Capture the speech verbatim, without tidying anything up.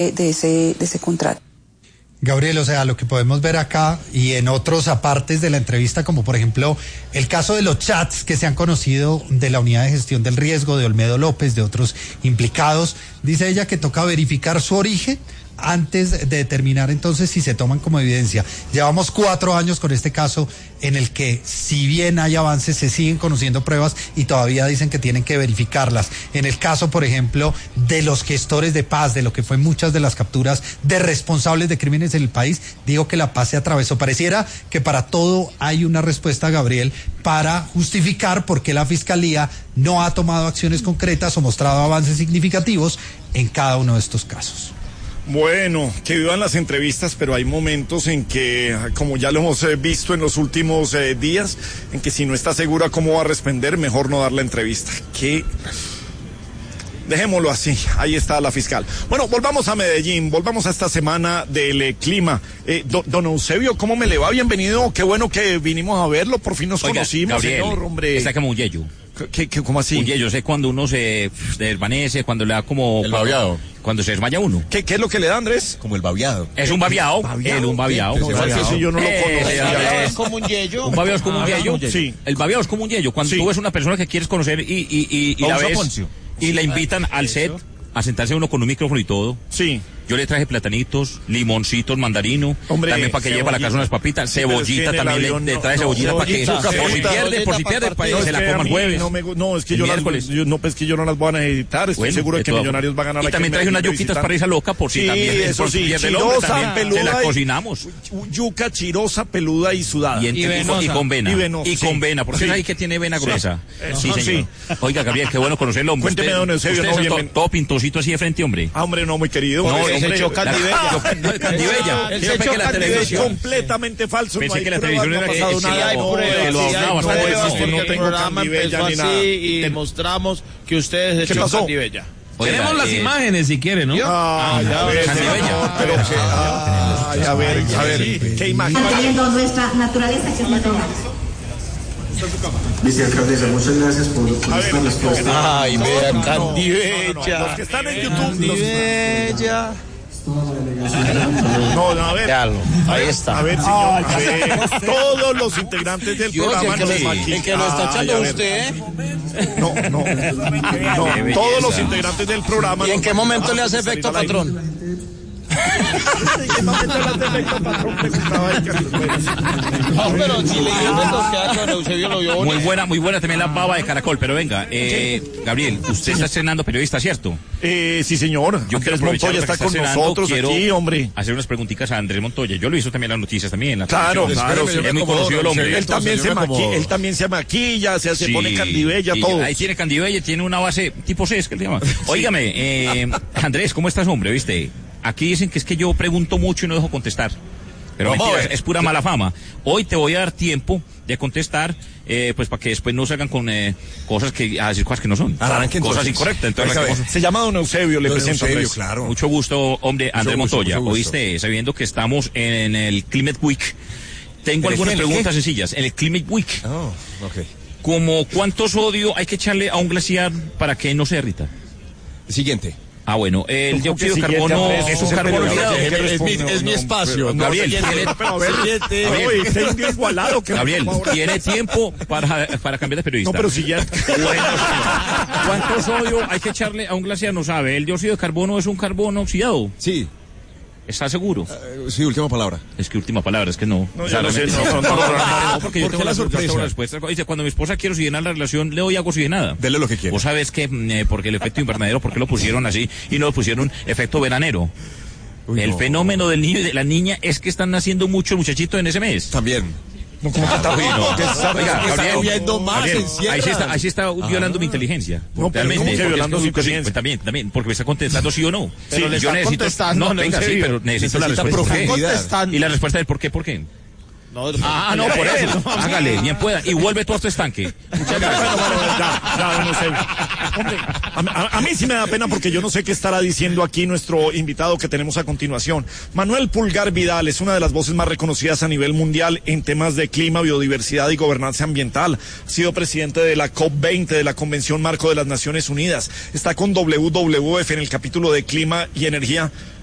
de ese, de ese contrato. Gabriel, o sea, lo que podemos ver acá y en otros apartes de la entrevista, como por ejemplo el caso de los chats que se han conocido de la unidad de gestión del riesgo de Olmedo López, de otros implicados, dice ella que toca verificar su origen antes de determinar entonces si se toman como evidencia. Llevamos cuatro años con este caso en el que, si bien hay avances, se siguen conociendo pruebas y todavía dicen que tienen que verificarlas. En el caso, por ejemplo, de los gestores de paz, de lo que fue muchas de las capturas de responsables de crímenes en el país, digo que la paz se atravesó. Pareciera que para todo hay una respuesta, Gabriel, para justificar por qué la Fiscalía no ha tomado acciones concretas o mostrado avances significativos en cada uno de estos casos. Bueno, que vivan las entrevistas, pero hay momentos en que, como ya lo hemos eh, visto en los últimos eh, días, en que si no está segura cómo va a responder, mejor no dar la entrevista. Que dejémoslo así, ahí está la fiscal. Bueno, volvamos a Medellín, volvamos a esta semana del eh, clima. Eh, do, don Eusebio, ¿cómo me le va? Bienvenido, qué bueno que vinimos a verlo, por fin nos Oiga, conocimos, Gabriel, señor, hombre. Está como un yeyo. ¿Qué, qué, ¿Cómo así? Un yeyo, sé cuando uno se desvanece, cuando le da como... El babeado. Cuando se desmaya uno. ¿Qué, ¿Qué es lo que le da, Andrés? Como el babeado. Es un babeado. Es un babeado. No, eso yo no lo conocía. Es como un yeyo. Un babeado es como un yeyo. Sí. El babeado es como un yeyo. Cuando sí. tú ves una persona que quieres conocer y, y, y, y la ves Poncio. y sí, la invitan al set a sentarse uno con un micrófono y todo. Sí. Yo le traje platanitos, limoncitos, mandarino, Hombre, también para que lleve para la casa unas papitas, sí, cebollita también le, le trae no, cebollita no, para que, por si pierde, por si pierde, pues no, se la coma el jueves. No, me, no, es que yo, las, yo no, pues que yo no las voy a necesitar, estoy bueno, seguro de que todo, Millonarios va a ganar. Y también traje unas yuquitas para esa loca, por si sí, también eso por sí, pierde chirosa, el hombre, también peluda, se la cocinamos. Yuca chirosa, peluda y sudada. Y, en, y, y con vena. Y, venosa, y con sí. vena, porque es ahí que tiene vena gruesa. Sí, señor. Oiga, Gabriel, qué bueno conocerlo. Cuénteme, don Eusebio, todo pintosito así de frente, hombre. Ah, hombre, no, muy querido. No, se echó Candibella. Candibella. Él se echó Candibella. Es completamente falso. Pensé que la televisión era que nada. No, es que no tengo Candibella ni nada. Y demostramos que ustedes se echó Candibella. Tenemos las imágenes si quieren, ¿no? Ah, ya ver, pero que, ay, a ver, a ver, qué imagen. Manteniendo nuestra naturaleza que es natural. Vicealcaldesa, muchas gracias por, por esta respuesta. Ay, vean, Candibella. Los que están en YouTube. Candibella. No, no, a ver. Ahí está. A ver, señor. A ver, todos los integrantes del Yo, programa. El que, no, lo, el que lo está echando ay, usted. No, no. No, todos los integrantes del programa. ¿Y en qué momento le hace efecto, patrón? ¿En qué momento le hace efecto, patrón? No, pero si le dio que con Eusebio lo vio muy buena, muy buena también la baba de caracol, pero venga, eh, Gabriel, usted está estrenando periodista, ¿cierto? Eh, sí, señor. Yo Andrés Montoya está, está con nosotros quiero aquí, hombre. Hacer unas preguntitas a Andrés Montoya. Yo lo hizo también en las noticias también. La claro, claro. Sí, es muy conocido el hombre. Él también, se maquilla, él también se maquilla, se, se sí, pone Candibella, todo. Ahí tiene Candibella, tiene una base tipo C, es que le llama. Óigame, eh, Andrés, ¿cómo estás, hombre? ¿Viste? Aquí dicen que es que yo pregunto mucho y no dejo contestar. Pero mentira, es, es pura mala fama. Hoy te voy a dar tiempo de contestar, eh, pues para que después no salgan con eh, cosas que, a decir cosas que no son. Arranquen cosas entonces. incorrectas. Entonces, vamos, se llama don Eusebio, le don presento. Eusebio, Andrés. claro. Mucho gusto, hombre, Andrés mucho Montoya. Gusto, mucho Oíste, gusto. sabiendo que estamos en el Climate Week, tengo algunas preguntas ¿qué? sencillas. En el Climate Week, oh, okay. como ¿cuánto sodio hay que echarle a un glaciar para que no se derrita? Siguiente. Ah, bueno, el dióxido de carbono es un carbono olvidado. Es mi, es mi espacio. Gabriel, tiene, Gabriel, tiene tiempo para, para cambiar de periodista. No, pero si ya... Bueno, ¿cuánto sodio hay que echarle a un glaciar? No sabe. ¿El dióxido de carbono es un carbono oxidado? Sí. ¿Estás seguro? Uh, sí, última palabra. Es que última palabra, es que no. No, o sea, no sé, no, no, no, no, no, porque yo ¿Por tengo la la sorpresa? respuesta. Dice, cuando mi esposa quiere oxigenar la relación, le doy agua oxigenada. Dele lo que quiera. Vos sabés que, eh, porque el efecto invernadero, ¿por qué lo pusieron así? Y no lo pusieron efecto veranero. Uy, el no. fenómeno del niño y de la niña es que están naciendo muchos muchachitos en ese mes. También. No, como que está no. que está, Oiga, está Gabriel, viendo más Gabriel, en ahí sí está, ahí sí está violando mi inteligencia. No, pero ¿cómo que violando su inteligencia? Pues también, también, porque me está contestando sí o no. Pero sí, le yo está necesito, contestando. No, venga, sí, pero necesito la respuesta. Y la respuesta del por qué, por qué. No, ah, no, por eso. Hágale, bien pueda. Y vuelve todo a tu estanque. Muchas gracias. Ya, ya, no sé. Hombre, a, a, a mí sí me da pena porque yo no sé qué estará diciendo aquí nuestro invitado que tenemos a continuación. Manuel Pulgar Vidal es una de las voces más reconocidas a nivel mundial en temas de clima, biodiversidad y gobernanza ambiental. Ha sido presidente de la COP veinte de la Convención Marco de las Naciones Unidas. Está con W W F en el capítulo de clima y energía.